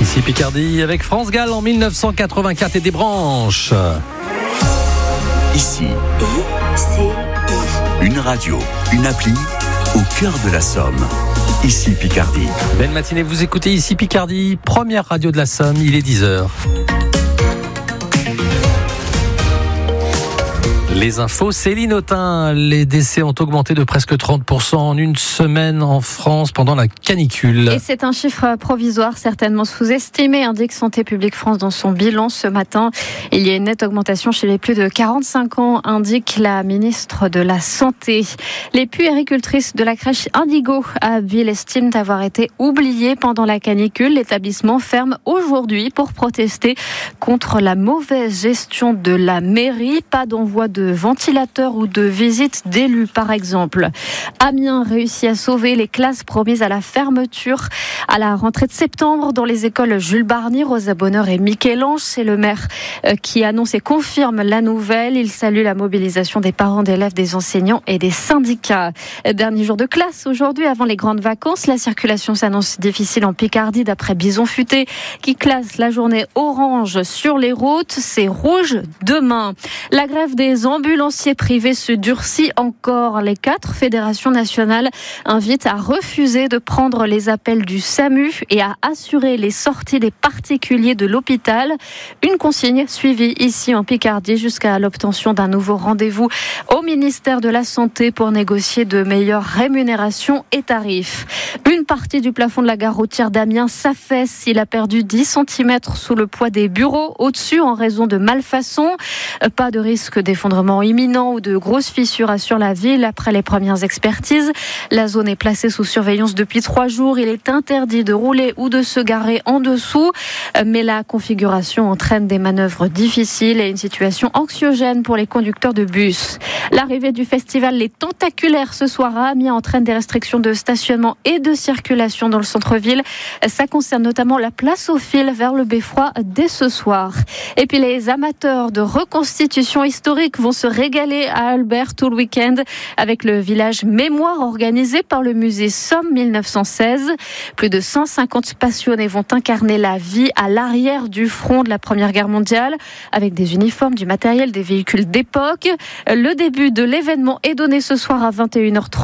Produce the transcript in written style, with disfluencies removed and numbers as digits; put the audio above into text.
Ici Picardie avec France Gall en 1984 et des branches. Ici, une radio, une appli au cœur de la Somme. Ici Picardie. Belle matinée, vous écoutez Ici Picardie, première radio de la Somme, il est 10h. Les infos, Céline Autain, les décès ont augmenté de presque 30% en une semaine en France pendant la canicule. Et c'est un chiffre provisoire, certainement sous-estimé, indique Santé publique France dans son bilan ce matin. Il y a une nette augmentation chez les plus de 45 ans, indique la ministre de la Santé. Les puéricultrices de la crèche Indigo à Abbeville estiment avoir été oubliées pendant la canicule. L'établissement ferme aujourd'hui pour protester contre la mauvaise gestion de la mairie. Pas d'envoi de ventilateurs ou de visites d'élus, par exemple. Amiens réussit à sauver les classes promises à la fermeture à la rentrée de septembre dans les écoles Jules Barny, Rosa Bonheur et Michel-Ange. C'est le maire qui annonce et confirme la nouvelle. Il salue la mobilisation des parents d'élèves, des enseignants et des syndicats. Dernier jour de classe aujourd'hui avant les grandes vacances. La circulation s'annonce difficile en Picardie d'après Bison Futé qui classe la journée orange sur les routes. C'est rouge demain. La grève des ambulanciers privés se durcit encore. Les 4 fédérations nationales invitent à refuser de prendre les appels du SAMU et à assurer les sorties des particuliers de l'hôpital. Une consigne suivie ici en Picardie jusqu'à l'obtention d'un nouveau rendez-vous au ministère de la Santé pour négocier de meilleures rémunérations et tarifs. Une partie du plafond de la gare routière d'Amiens s'affaisse. Il a perdu 10 cm sous le poids des bureaux au-dessus en raison de malfaçons. Pas de risque d'effondrement imminent ou de grosses fissures, assure la ville après les premières expertises. La zone est placée sous surveillance depuis 3 jours. Il est interdit de rouler ou de se garer en dessous. Mais la configuration entraîne des manœuvres difficiles et une situation anxiogène pour les conducteurs de bus. L'arrivée du festival Les Tentaculaires ce soir à Amiens entraîne des restrictions de stationnement et de circulation dans le centre-ville. Ça concerne notamment la place aux Fils vers le Beffroi dès ce soir. Et puis les amateurs de reconstitution historique vont se régaler à Albert tout le week-end avec le village Mémoire organisé par le musée Somme 1916. Plus de 150 passionnés vont incarner la vie à l'arrière du front de la Première Guerre mondiale avec des uniformes, du matériel, des véhicules d'époque. Le début de l'événement est donné ce soir à 21h30.